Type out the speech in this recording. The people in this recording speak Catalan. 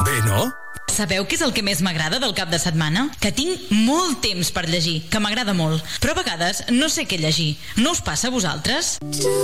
Bé, no? Sabeu què és el que més m'agrada del cap de setmana? Que tinc molt temps per llegir, que m'agrada molt. Però a vegades no sé què llegir. No us passa a vosaltres?